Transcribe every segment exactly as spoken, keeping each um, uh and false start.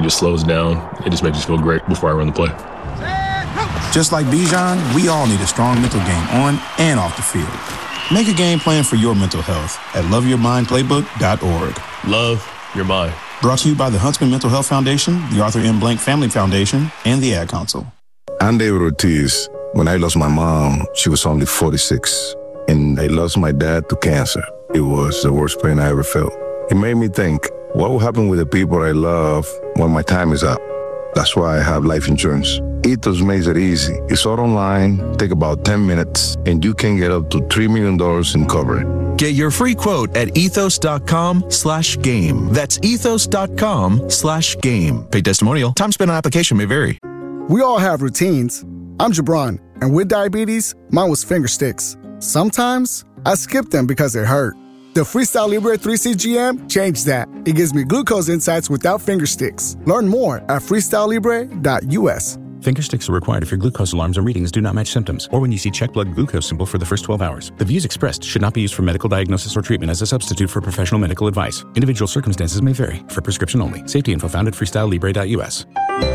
just slows down. It just makes me feel great before I run the play. Just like Bijan, we all need a strong mental game on and off the field. Make a game plan for your mental health at love your mind playbook dot org. Love your mind. Brought to you by the Huntsman Mental Health Foundation, the Arthur M. Blank Family Foundation, and the Ad Council. I'm David Ortiz. When I lost my mom, she was only forty-six, and I lost my dad to cancer. It was the worst pain I ever felt. It made me think, what will happen with the people I love when my time is up? That's why I have life insurance. Ethos makes it easy. It's all online, take about ten minutes, and you can get up to three million dollars in coverage. Get your free quote at ethos.com slash game. That's ethos.com slash game. Paid testimonial. Time spent on application may vary. We all have routines. I'm Jabron, and with diabetes, mine was finger sticks. Sometimes I skip them because it hurt. The Freestyle Libre three C G M changed that. It gives me glucose insights without finger sticks. Learn more at freestyle libre dot u s. Finger sticks are required if your glucose alarms or readings do not match symptoms, or when you see check blood glucose symbol for the first twelve hours. The views expressed should not be used for medical diagnosis or treatment as a substitute for professional medical advice. Individual circumstances may vary. For prescription only. Safety info found at freestyle libre dot u s.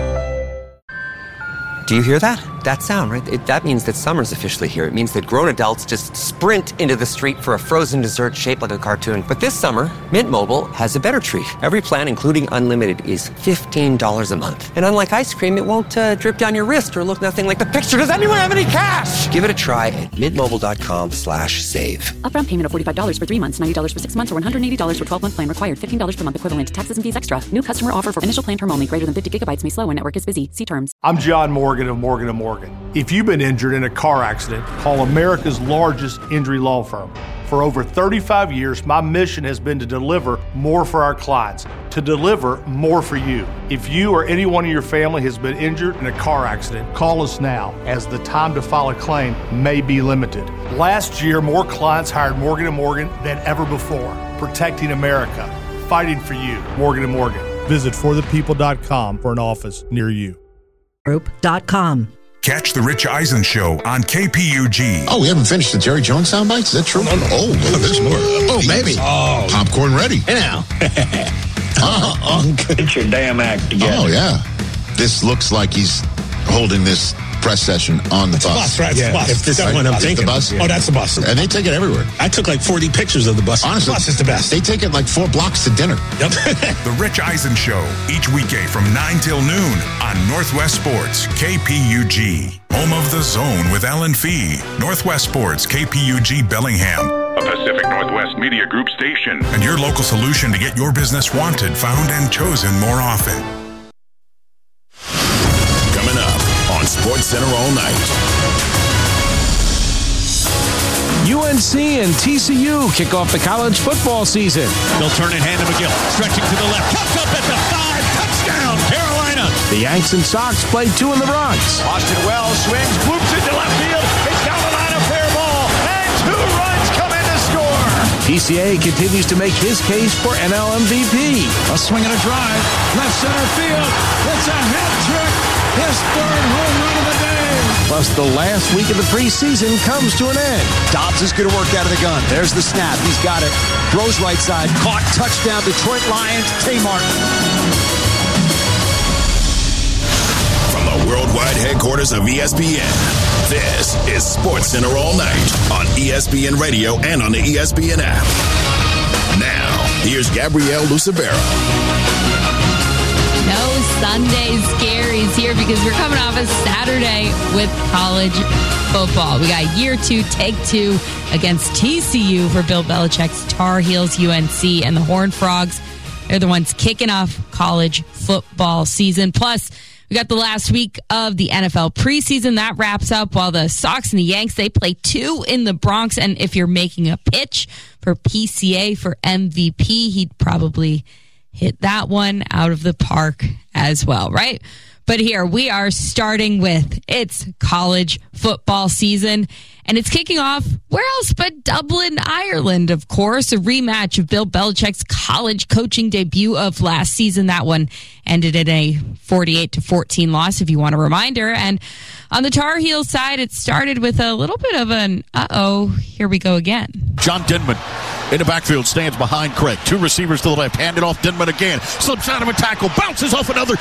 Do you hear that? That sound, right? It, that means that summer's officially here. It means that grown adults just sprint into the street for a frozen dessert shaped like a cartoon. But this summer, Mint Mobile has a better treat. Every plan, including unlimited, is fifteen dollars a month. And unlike ice cream, it won't uh, drip down your wrist or look nothing like the picture. Does anyone have any cash? Give it a try at mintmobile.com slash save. Upfront payment of forty-five dollars for three months, ninety dollars for six months, or one hundred eighty dollars for twelve-month plan required. fifteen dollars per month equivalent. Taxes and fees extra. New customer offer for initial plan term only. Greater than fifty gigabytes may slow when network is busy. See terms. I'm John Morgan of Morgan and Morgan. If you've been injured in a car accident, call America's largest injury law firm. For over thirty-five years, my mission has been to deliver more for our clients, to deliver more for you. If you or anyone in your family has been injured in a car accident, call us now, as the time to file a claim may be limited. Last year, more clients hired Morgan and Morgan than ever before, protecting America, fighting for you. Morgan and Morgan. Visit for the people dot com for an office near you. Group dot com. Catch the Rich Eisen Show on K P U G. Oh, we haven't finished the Jerry Jones sound bites? Is that true? No, no. Oh, look at this more. Oh, maybe. Oh. Popcorn ready. Hey, now. uh, uh, Get your damn act together. Oh, yeah. This looks like he's holding this press session on the it's bus. A bus, right? It's yeah. a bus. If this that's right? what I'm Is thinking. The bus? Oh, that's the bus. And they take it everywhere. I took like forty pictures of the bus. Honestly, the bus is the best. They take it like four blocks to dinner. Yep. The Rich Eisen Show, each weekday from nine till noon on Northwest Sports, K P U G. Home of the Zone with Alan Fee. Northwest Sports, K P U G Bellingham. A Pacific Northwest Media Group station. And your local solution to get your business wanted, found, and chosen more often. Coming up on Sports Center all night. U N C and T C U kick off the college football season. They'll turn it hand to McGill. Stretching to the left. Cuts up at the five. Touchdown, Carolina. The Yanks and Sox play two in the Bronx. Austin Wells swings, whoops into left field. It's down the line, a fair ball. And two runs come in to score. P C A continues to make his case for N L M V P. A swing and a drive. Left center field. It's a hat trick. His third home run of the day. Plus, the last week of the preseason comes to an end. Dobbs is going to work out of the gun. There's the snap. He's got it. Throws right side. Caught. Touchdown, Detroit Lions. Tay Martin. From the worldwide headquarters of E S P N, this is Sports Center all night on E S P N Radio and on the E S P N app. Now, here's Gabrielle Lucibera. No Sunday scaries here because we're coming off a Saturday with college football. We got year two, take two against T C U for Bill Belichick's Tar Heels, U N C, and the Horned Frogs. They're the ones kicking off college football season. Plus, we got the last week of the N F L preseason. That wraps up while the Sox and the Yanks, they play two in the Bronx. And if you're making a pitch for P C A for M V P, he'd probably hit that one out of the park as well, right? But here we are starting with it's college football season, and it's kicking off where else but Dublin, Ireland, of course. A rematch of Bill Belichick's college coaching debut of last season. That one ended in a forty-eight to fourteen loss, if you want a reminder. And on the Tar Heels side, it started with a little bit of an uh-oh, here we go again. John Denman in the backfield stands behind Craig. Two receivers to the left. Hand it off. Denman again. Slips out of a tackle. Bounces off another.